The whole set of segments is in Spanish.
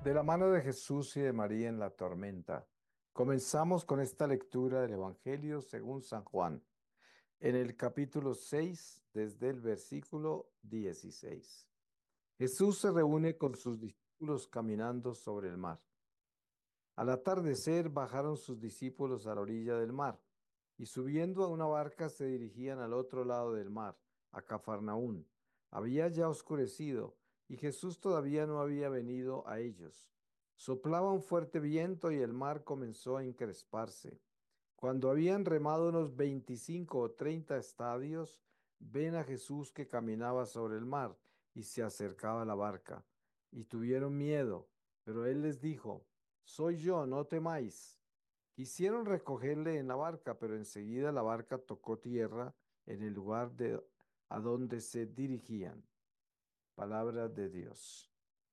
De la mano de Jesús y de María en la tormenta. Comenzamos con esta lectura del Evangelio según San Juan, en el capítulo 6, desde el versículo 16. Jesús se reúne con sus discípulos caminando sobre el mar. Al atardecer bajaron sus discípulos a la orilla del mar y subiendo a una barca se dirigían al otro lado del mar, a Cafarnaún. Había ya oscurecido y Jesús todavía no había venido a ellos. Soplaba un fuerte viento y el mar comenzó a encresparse. Cuando habían remado unos 25 o 30 estadios, ven a Jesús que caminaba sobre el mar y se acercaba a la barca. Y tuvieron miedo, pero él les dijo, soy yo, no temáis. Quisieron recogerle en la barca, pero enseguida la barca tocó tierra en el lugar a donde se dirigían. Palabra de Dios.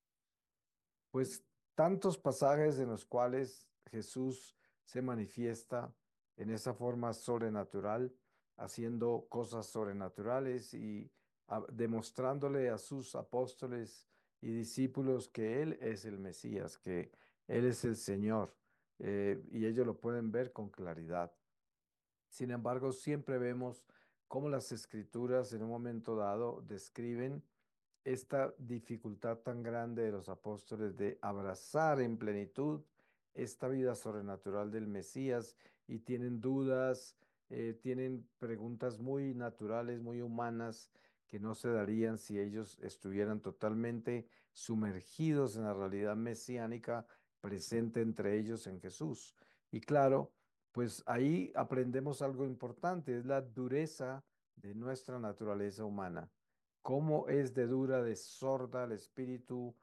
Pues tantos pasajes en los cuales Jesús se manifiesta en esa forma sobrenatural, haciendo cosas sobrenaturales y demostrándole a sus apóstoles y discípulos que Él es el Mesías, que Él es el Señor, y ellos lo pueden ver con claridad. Sin embargo, siempre vemos cómo las escrituras en un momento dado describen esta dificultad tan grande de los apóstoles de abrazar en plenitud esta vida sobrenatural del Mesías y tienen dudas, tienen preguntas muy naturales, muy humanas, que no se darían si ellos estuvieran totalmente sumergidos en la realidad mesiánica presente entre ellos en Jesús. Y claro, pues ahí aprendemos algo importante, es la dureza de nuestra naturaleza humana. Cómo es de dura, de sorda el espíritu,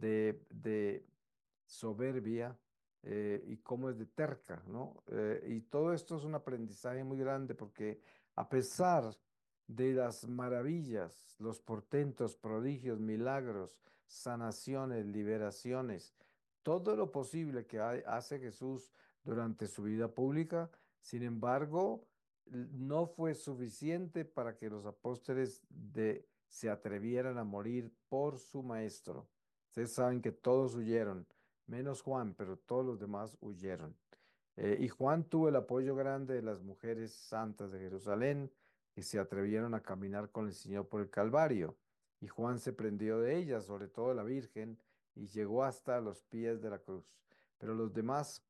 de soberbia, y cómo es de terca, ¿no? Y todo esto es un aprendizaje muy grande porque a pesar de las maravillas, los portentos, prodigios, milagros, sanaciones, liberaciones, todo lo posible que hace Jesús durante su vida pública, sin embargo, no fue suficiente para que los apóstoles se atrevieran a morir por su maestro. Ustedes saben que todos huyeron, menos Juan, pero todos los demás huyeron. Y Juan tuvo el apoyo grande de las mujeres santas de Jerusalén que se atrevieron a caminar con el Señor por el Calvario. Y Juan se prendió de ellas, sobre todo la Virgen, y llegó hasta los pies de la cruz. Pero los demás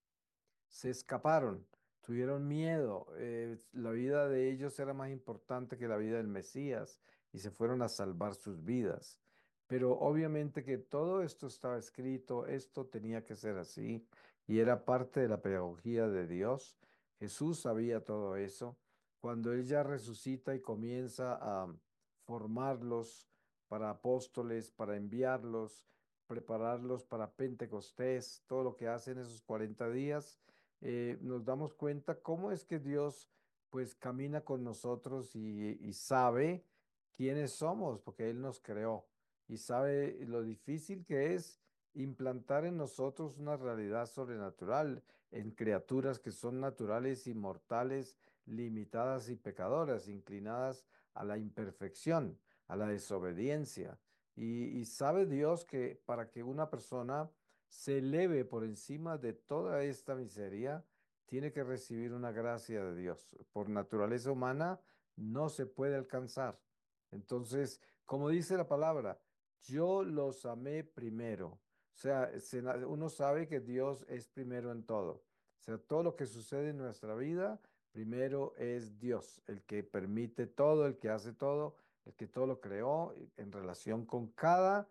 se escaparon, tuvieron miedo, la vida de ellos era más importante que la vida del Mesías y se fueron a salvar sus vidas. Pero obviamente que todo esto estaba escrito, esto tenía que ser así y era parte de la pedagogía de Dios. Jesús sabía todo eso. Cuando Él ya resucita y comienza a formarlos para apóstoles, para enviarlos, prepararlos para Pentecostés, todo lo que hacen esos 40 días, nos damos cuenta cómo es que Dios pues camina con nosotros y sabe quiénes somos, porque Él nos creó y sabe lo difícil que es implantar en nosotros una realidad sobrenatural, en criaturas que son naturales y mortales, limitadas y pecadoras, inclinadas a la imperfección, a la desobediencia. Y sabe Dios que para que una persona se eleve por encima de toda esta miseria, tiene que recibir una gracia de Dios. Por naturaleza humana no se puede alcanzar. Entonces, como dice la palabra, yo los amé primero. O sea, uno sabe que Dios es primero en todo. O sea, todo lo que sucede en nuestra vida, primero es Dios, el que permite todo, el que hace todo, el que todo lo creó en relación con cada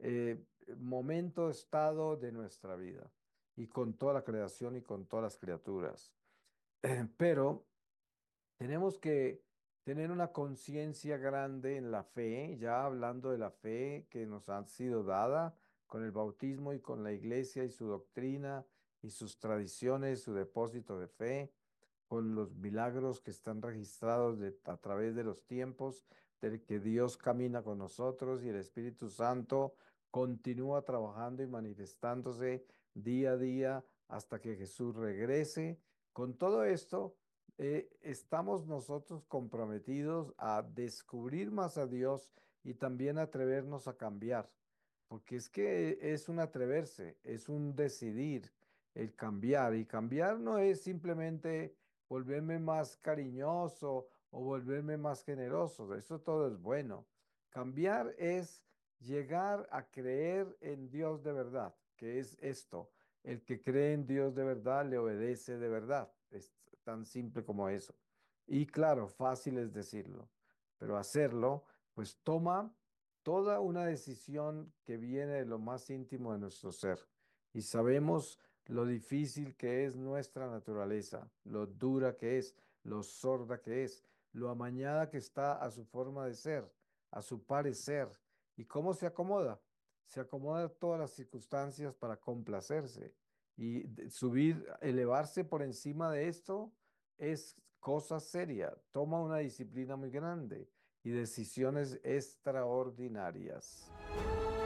momento, estado de nuestra vida y con toda la creación y con todas las criaturas. Pero tenemos que tener una conciencia grande en la fe, ya hablando de la fe que nos ha sido dada con el bautismo y con la iglesia y su doctrina y sus tradiciones, su depósito de fe con los milagros que están registrados a través de los tiempos, del que Dios camina con nosotros y el Espíritu Santo continúa trabajando y manifestándose día a día hasta que Jesús regrese. Con todo esto, estamos nosotros comprometidos a descubrir más a Dios y también atrevernos a cambiar. porque es que es un atreverse, es un decidir, el cambiar. Y cambiar no es simplemente volverme más cariñoso o volverme más generoso, eso todo es bueno. Cambiar es llegar a creer en Dios de verdad, que es esto. El que cree en Dios de verdad le obedece de verdad. Es tan simple como eso. Y claro, fácil es decirlo, pero hacerlo, pues toma toda una decisión que viene de lo más íntimo de nuestro ser. Y sabemos lo difícil que es nuestra naturaleza, lo dura que es, lo sorda que es, lo amañada que está a su forma de ser, a su parecer. ¿Y cómo se acomoda? Se acomoda a todas las circunstancias para complacerse. Y subir, elevarse por encima de esto es cosa seria, toma una disciplina muy grande y decisiones extraordinarias.